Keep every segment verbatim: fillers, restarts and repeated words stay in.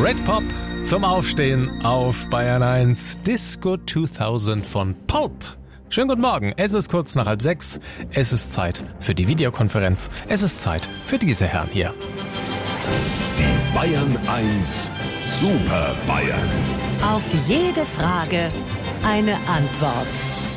Red Pop zum Aufstehen auf Bayern eins. Disco zweitausend von Pulp. Schönen guten Morgen, es ist kurz nach halb sechs. Es ist Zeit für die Videokonferenz. Es ist Zeit für diese Herren hier. Die Bayern eins Super Bayern. Auf jede Frage eine Antwort.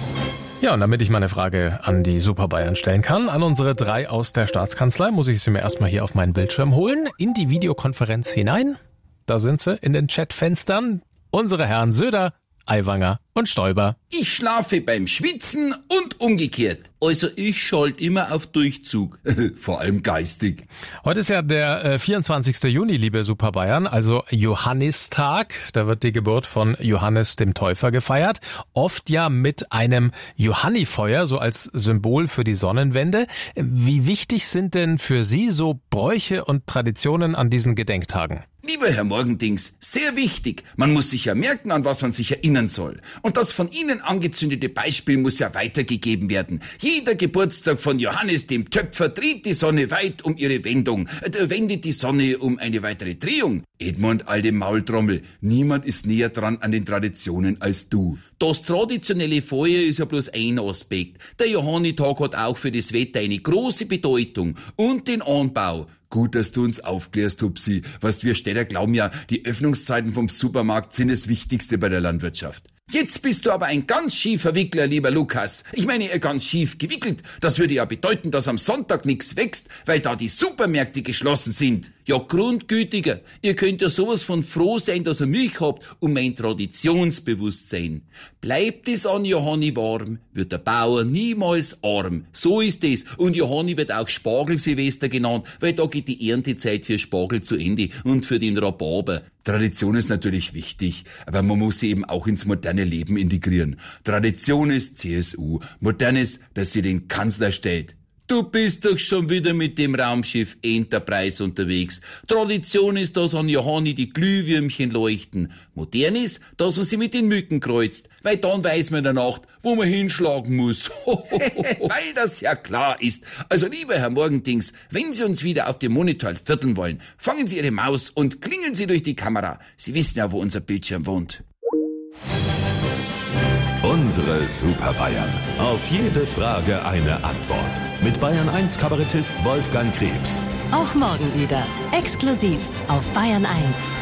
Ja, und damit ich meine Frage an die Super Bayern stellen kann, an unsere drei aus der Staatskanzlei, muss ich sie mir erstmal hier auf meinen Bildschirm holen, in die Videokonferenz hinein. Da sind sie in den Chatfenstern. Unsere Herren Söder, Aiwanger und Stoiber. Ich schlafe beim Schwitzen und umgekehrt. Also ich schalte immer auf Durchzug. Vor allem geistig. Heute ist ja der äh, vierundzwanzigster Juni, liebe Super Bayern, also Johannistag. Da wird die Geburt von Johannes dem Täufer gefeiert. Oft ja mit einem Johannifeuer, so als Symbol für die Sonnenwende. Wie wichtig sind denn für Sie so Bräuche und Traditionen an diesen Gedenktagen? Lieber Herr Morgendings, sehr wichtig. Man muss sich ja merken, an was man sich erinnern soll. Und das von Ihnen angezündete Beispiel muss ja weitergegeben werden. Jeder Geburtstag von Johannes dem Töpfer dreht die Sonne weit um ihre Wendung, äh, wendet die Sonne um eine weitere Drehung. Edmund, alte Maultrommel, niemand ist näher dran an den Traditionen als du. Das traditionelle Feuer ist ja bloß ein Aspekt. Der Johannitag hat auch für das Wetter eine große Bedeutung und den Anbau. Gut, dass du uns aufklärst, Hupsi. Was wir Städter glauben ja, die Öffnungszeiten vom Supermarkt sind das Wichtigste bei der Landwirtschaft. Jetzt bist du aber ein ganz schiefer Wickler, lieber Lukas. Ich meine, ganz schief gewickelt. Das würde ja bedeuten, dass am Sonntag nichts wächst, weil da die Supermärkte geschlossen sind. Ja, grundgütiger. Ihr könnt ja sowas von froh sein, dass ihr mich habt und mein Traditionsbewusstsein. Bleibt es an Johanni warm, wird der Bauer niemals arm. So ist es. Und Johanni wird auch Spargelsilvester genannt, weil da geht die Erntezeit für Spargel zu Ende und für den Rhabarber. Tradition ist natürlich wichtig, aber man muss sie eben auch ins moderne Leben integrieren. Tradition ist C S U, modern ist, dass sie den Kanzler stellt. Du bist doch schon wieder mit dem Raumschiff Enterprise unterwegs. Tradition ist, dass an Johanni die Glühwürmchen leuchten. Modern ist, dass man sie mit den Mücken kreuzt, weil dann weiß man in der Nacht, wo man hinschlagen muss. Weil das ja klar ist. Also lieber Herr Morgendings, wenn Sie uns wieder auf dem Monitor vierteln wollen, fangen Sie Ihre Maus und klingeln Sie durch die Kamera. Sie wissen ja, wo unser Bildschirm wohnt. Unsere Super Bayern. Auf jede Frage eine Antwort. Mit Bayern eins Kabarettist Wolfgang Krebs. Auch morgen wieder. Exklusiv auf Bayern eins.